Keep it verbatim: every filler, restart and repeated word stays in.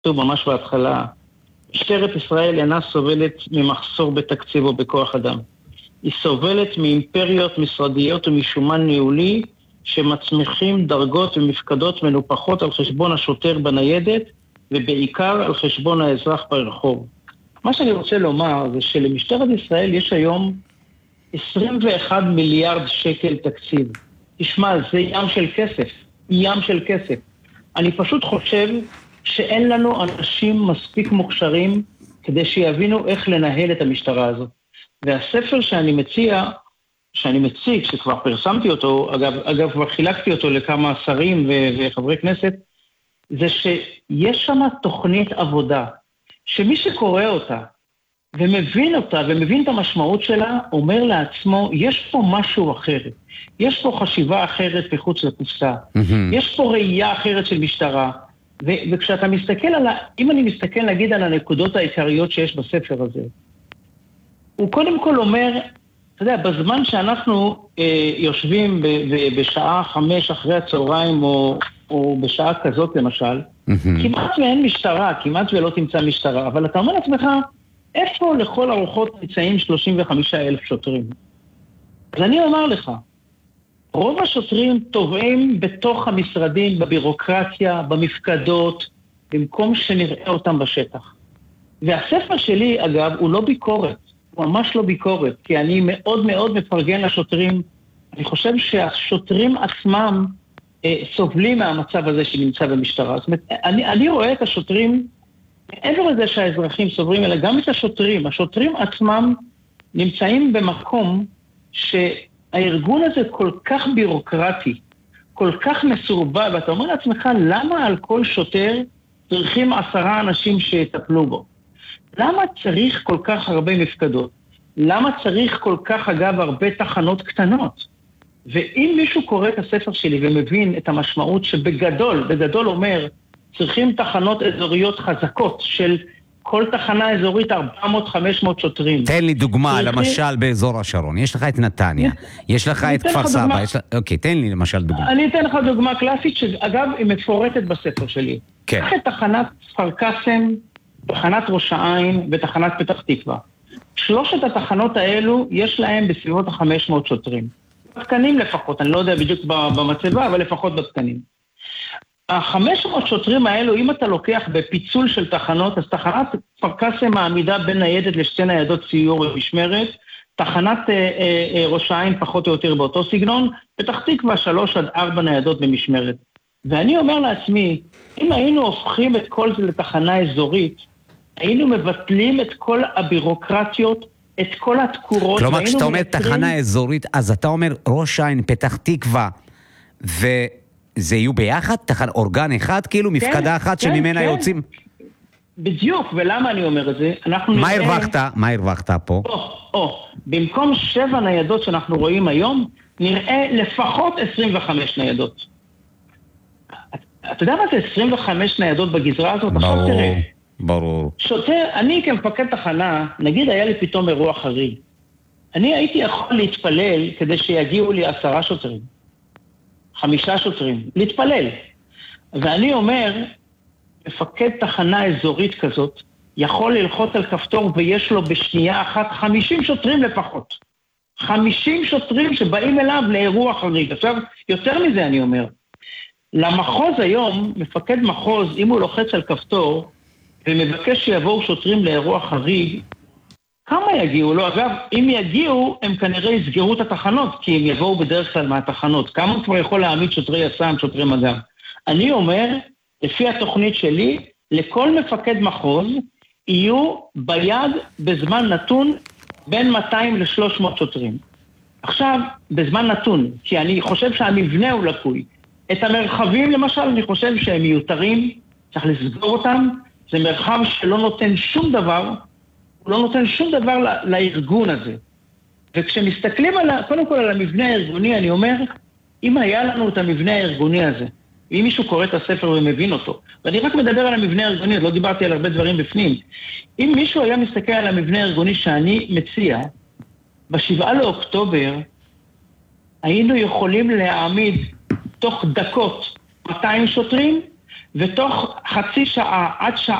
טוב, ממש בהתחלה, משטרת ישראל אינה סובלת ממחסור בתקציב או בכוח אדם. היא סובלת מאימפריות משרדיות ומשומן ניהולי שמצמיחים דרגות ומפקדות מנופחות על חשבון השוטר בניידת ובעיקר על חשבון האזרח ברחוב. מה שאני רוצה לומר זה שלמשטרת ישראל יש היום עשרים ואחד מיליארד שקל תקציב. תשמע, זה ים של כסף, ים של כסף. אני פשוט חושב שאין לנו אנשים מספיק מוכשרים כדי שיבינו איך לנהל את המשטרה הזאת. והספר שאני מציע, שאני מציג, שכבר פרסמתי אותו, אגב, אגב כבר חילקתי אותו לכמה שרים ו- וחברי כנסת, זה שיש שם תוכנית עבודה, שמי שקורא אותה ומבין אותה ומבין את המשמעות שלה, אומר לעצמו, יש פה משהו אחר, יש פה חשיבה אחרת מחוץ לקופסה, mm-hmm. יש פה ראייה אחרת של משטרה, ו- וכשאתה מסתכל על, ה- אם אני מסתכל נגיד על הנקודות העיקריות שיש בספר הזה, הוא קודם כל אומר, אתה יודע, בזמן שאנחנו אה, יושבים ב- ב- בשעה חמש אחרי הצהריים, או, או בשעה כזאת למשל, mm-hmm. כמעט ואין משטרה, כמעט ולא תמצא משטרה, אבל אתה אומר לעצמך, איפה לכל הרוחות נמצאים שלושים וחמישה אלף שוטרים? אז אני אומר לך, רוב השוטרים טובעים בתוך המשרדים, בבירוקרטיה, במפקדות, במקום שנראה אותם בשטח. והספר שלי, אגב, הוא לא ביקורת, הוא ממש לא ביקורת, כי אני מאוד מאוד מפרגן לשוטרים. אני חושב שהשוטרים עצמם אה, סובלים מהמצב הזה שנמצא במשטרה. זאת אומרת, אני, אני רואה את השוטרים, מעבר לזה שהאזרחים סוברים, אלא גם את השוטרים. השוטרים עצמם נמצאים במקום שהארגון הזה כל כך בירוקרטי, כל כך מסורבל, ואתה אומר לעצמך, למה על כל שוטר צריכים עשרה אנשים שיטפלו בו? למה צריך כל כך הרבה מפקדות? למה צריך כל כך, אגב, הרבה תחנות קטנות? ואם מישהו קורא את הספר שלי ומבין את המשמעות שבגדול, בגדול אומר, צריכים תחנות אזוריות חזקות של כל תחנה אזורית ארבע מאות חמש מאות שוטרים. תן לי דוגמה, צריכים... למשל באזור השרון. יש לך את נתניה, יש לך את כפר סבא. יש... אוקיי, תן לי למשל דוגמה. אני אתן לך דוגמה קלאסית, שאגב היא מפורטת בספר שלי. כן. יש את תחנת כפר קאסם, תחנת ראש העין ותחנת פתח תקווה. שלושת התחנות האלו יש להם בסביבות ה-חמש מאות שוטרים. בתקנים לפחות, אני לא יודע בדיוק במצבה, אבל לפחות בתקנים. ה-חמש מאות שוטרים האלו, אם אתה לוקח בפיצול של תחנות, אז תחנת כפר קאסם מעמידה בין ניידת לשתי ניידות סיור ומשמרת, תחנת אה, אה, ראש העין פחות או יותר באותו סגנון, פתח תקווה שלוש עד ארבע ניידות במשמרת. ואני אומר לעצמי, אם היינו הופכים את כל זה לתחנה אזורית, היינו מבטלים את כל הבירוקרטיות, את כל התקורות. כלומר, כשאתה אומר תחנה אזורית, אז אתה אומר ראש העין, פתח תקווה, וזה יהיו ביחד? תחנה אורגן אחד, כאילו מפקדה אחת שממנה יוצאים? בדיוק, ולמה אני אומר את זה? מה הרווחת? מה הרווחת פה? או, או, במקום שבע ניידות שאנחנו רואים היום, נראה לפחות עשרים וחמש ניידות. אתה יודע מה זה עשרים וחמש ניידות בגזרה הזאת? ברור, ברור. שוטר, אני כמפקד תחנה, נגיד היה לי פתאום אירוע חריג. אני הייתי יכול להתפלל כדי שיגיעו לי עשרה שוטרים. חמישה שוטרים. להתפלל. ואני אומר, מפקד תחנה אזורית כזאת, יכול ללחוץ על כפתור ויש לו בשנייה אחת חמישים שוטרים לפחות. חמישים שוטרים שבאים אליו לאירוע חריג. עכשיו, יותר מזה אני אומר, למחוז היום, מפקד מחוז, אם הוא לוחץ על כפתור, ומבקש שיבואו שוטרים לאירוע חריג, כמה יגיעו? לא, אגב, אם יגיעו, הם כנראה יסגרו את התחנות, כי הם יבואו בדרך כלל מהתחנות. כמה כבר יכול להעמיד שוטרי יס"מ, שוטרי מג"ב? אני אומר, לפי התוכנית שלי, לכל מפקד מחוז, יהיו ביד בזמן נתון בין מאתיים ל-שלוש מאות שוטרים. עכשיו, בזמן נתון, כי אני חושב שהמבנה הוא לקוי. את המרחבים, למשל, אני חושב שהם מיותרים, צריך לסגור אותם, זה מרחב שלא נותן שום דבר, הוא לא נותן שום דבר לארגון הזה. וכשמסתכלים על, קודם כל על המבנה הארגוני, אני אומר, אם היה לנו את המבנה הארגוני הזה, אם מישהו קורא את הספר ומבין אותו, ואני רק מדבר על המבנה הארגוני, לא דיברתי על הרבה דברים בפנים, אם מישהו היה מסתכל על המבנה הארגוני שאני מציע, בשבעה לאוקטובר, היינו יכולים להעמיד תוך דקות מאתיים שוטרים, ותוך חצי שעה עד שעה